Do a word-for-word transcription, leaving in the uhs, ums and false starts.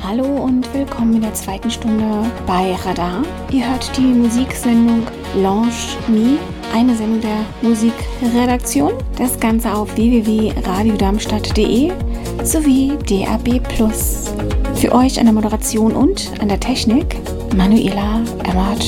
Hallo und willkommen in der zweiten Stunde bei Radar. Ihr hört die Musiksendung Launch Me, eine Sendung der Musikredaktion. Das Ganze auf w w w punkt radio darmstadt punkt d e sowie D A B plus. Für euch an der Moderation und an der Technik Manuela Emmert.